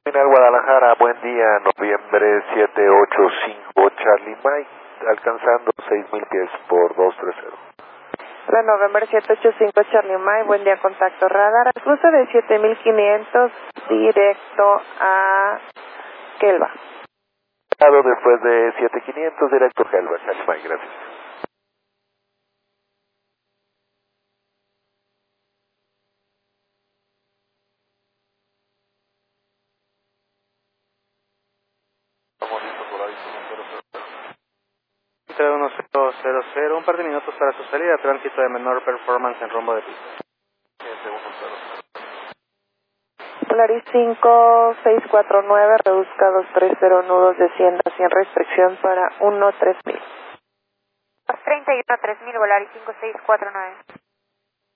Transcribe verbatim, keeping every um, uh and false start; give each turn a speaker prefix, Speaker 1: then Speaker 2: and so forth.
Speaker 1: Terminal Guadalajara, buen día, noviembre siete ocho cinco Charlie Mike, alcanzando seis mil pies por doscientos treinta.
Speaker 2: La November siete ocho cinco Charlie Mike, buen día, contacto radar, cruce de siete mil quinientos directo a Kelva.
Speaker 1: Después de siete mil quinientos directo a Kelva, Charlie Mike, gracias.
Speaker 3: tres uno cero cero cero, un par de minutos para su salida, tránsito de menor performance en rumbo de pista.
Speaker 2: Polaris cinco seis cuatro nueve, reduzca dos tres cero nudos, descienda sin restricción para uno tres mil.
Speaker 4: dos treinta y uno tres mil, Volaris cinco seis cuatro nueve.